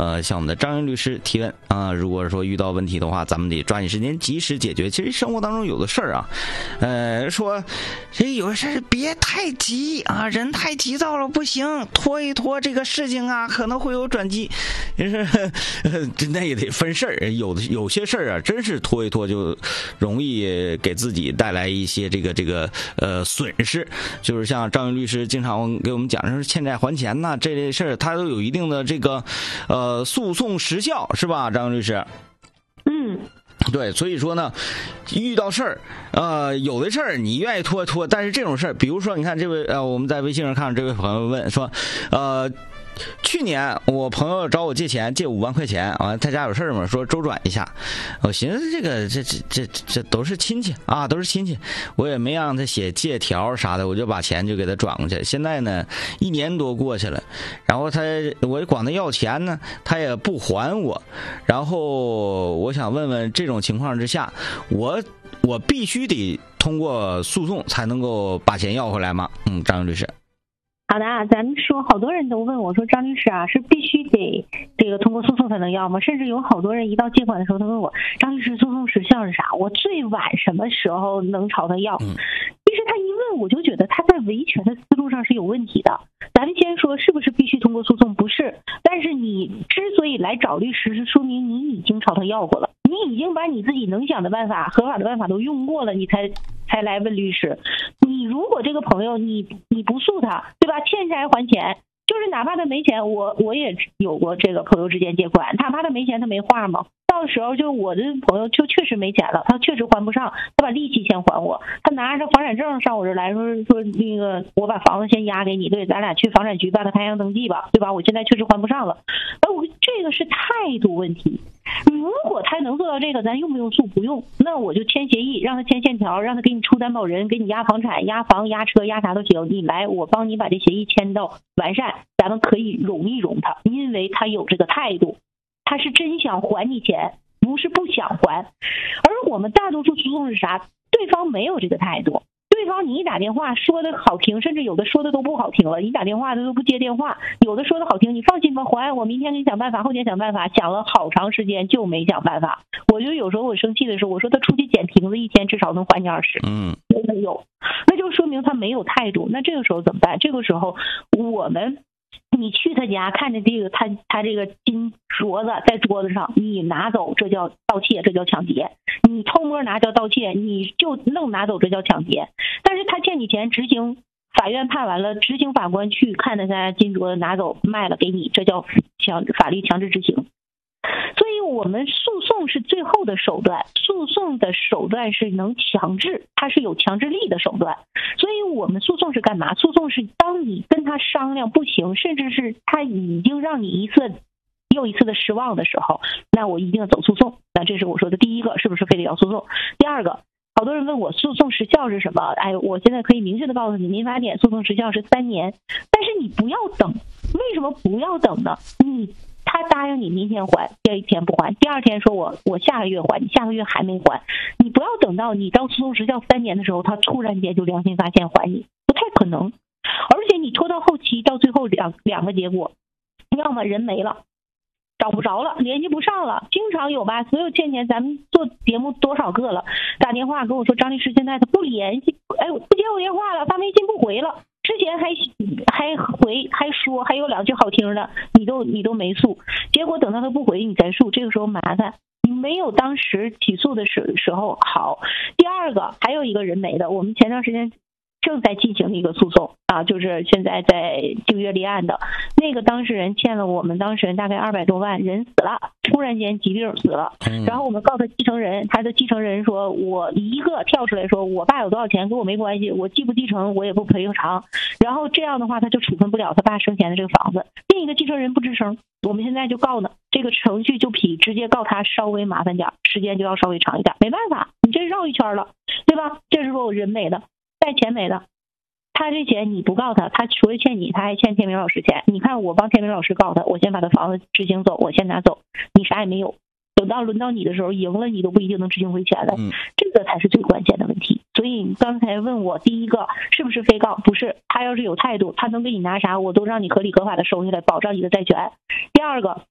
向我们的张英律师提问啊。如果说遇到问题的话，咱们得抓紧时间及时解决。其实生活当中有的事儿啊，说这有的事儿别太急啊，人太急躁了不行，拖一拖这个事情啊，可能会有转机。就是那也得分事儿，有些事儿啊，真是拖一拖就容易给自己带来一些这个损失。就是像张云律师经常给我们讲，是欠债还钱呐，这类事儿他都有一定的这个诉讼时效，是吧，张云律师？对，所以说呢，遇到事儿，有的事儿你愿意拖，但是这种事儿，比如说你看这位我们在微信上看这位朋友问说，去年我朋友找我借钱，借5万块钱啊，他家有事嘛，说周转一下。我寻思这都是亲戚啊，都是亲戚，我也没让他写借条啥的，我就把钱就给他转过去。现在呢，1年多过去了，然后我管他要钱呢，他也不还我。然后我想问问，这种情况之下，我必须得通过诉讼才能够把钱要回来吗？张律师。 好的啊，咱们说好多人都问我说，张律师啊，是必须得这个通过诉讼才能要吗？甚至有好多人一到借款的时候，他问我，张律师诉讼时效是啥？我最晚什么时候能朝他要？其实他一问，我就觉得他在维权的思路上是有问题的。咱们先说是不是必须通过诉讼？不是，但是你之所以来找律师，是说明你已经朝他要过了，你已经把你自己能想的办法、合法的办法都用过了，你才来问律师。你如果这个朋友你不诉他，对吧？欠债还钱，就是哪怕他没钱，我也有过这个朋友之间借款，哪怕他没钱，他没话吗？到时候就我的朋友就确实没钱了，他确实还不上，他把利息先还我，他拿着房产证上我这来说那个我把房子先押给你，对，咱俩去房产局办个摊上登记吧，对吧？我现在确实还不上了，这个是态度问题。如果他能做到这个，咱用不用诉？不用，那我就签协议，让他签欠条，让他给你出担保人，给你押房产、押房、押车、押啥都行。你来，我帮你把这协议签到完善，咱们可以容一容他，因为他有这个态度，他是真想还你钱，不是不想还。而我们大多数诉讼是啥？对方没有这个态度。对方你一打电话说的好听，甚至有的说的都不好听了，你打电话他都不接电话，有的说的好听，你放心吧，还我明天给你想办法，后天想办法，想了好长时间就没想办法。我就有时候我生气的时候，我说他出去捡瓶子1天至少能还你20，没有，那就说明他没有态度。那这个时候怎么办？这个时候你去他家看着这个他这个金镯子在桌子上，你拿走，这叫盗窃，这叫抢劫。你偷摸拿叫盗窃，你就弄拿走，这叫抢劫。但是他欠你钱，法院判完了，执行法官去看他家金镯子拿走卖了给你，这叫法律强制执行。所以我们诉讼是最后的手段，诉讼的手段是能强制，它是有强制力的手段。所以我们诉讼是干嘛？诉讼是当你跟他商量不行，甚至是他已经让你一次又一次的失望的时候，那我一定要走诉讼。那这是我说的第一个，是不是非得要诉讼？第二个，好多人问我诉讼时效是什么？我现在可以明确的告诉你，民法典诉讼时效是3年，但是你不要等。为什么不要等呢？他答应你明天还，第一天不还，第2天说我下个月还，你下个月还没还，你不要等到你到诉讼时效3年的时候，他突然间就良心发现还你，不太可能。而且你拖到后期，到最后两个结果，要么人没了，找不着了，联系不上了，经常有吧？所有欠钱，咱们做节目多少个了，打电话跟我说张律师现在他不联系，不接我电话了，发微信不回了。之前还回还说还有2句好听的，你都没诉，结果等到他不回你再诉，这个时候麻烦，你没有当时起诉的时候好。第二个还有一个人没的，我们前段时间正在进行的一个诉讼啊，就是现在在净月立案的那个当事人欠了我们当事人大概200多万，人死了，突然间疾病死了，然后我们告他继承人，他的继承人说我一个跳出来说我爸有多少钱跟我没关系，我既不继承我也不赔偿，然后这样的话他就处分不了他爸生前的这个房子。另一个继承人不吱声，我们现在就告呢，这个程序就比直接告他稍微麻烦点，时间就要稍微长一点，没办法，你这绕一圈了，对吧？这是说我人没的，带钱没的，他这钱你不告他，他除了欠你，他还欠天明老师钱。你看我帮天明老师告他，我先把他房子执行走，我先拿走，你啥也没有。等到轮到你的时候，赢了你都不一定能执行回钱了，这个才是最关键的问题。所以你刚才问我第一个是不是非告？不是，他要是有态度，他能给你拿啥，我都让你合理合法的收下来，保障你的债权。第二个，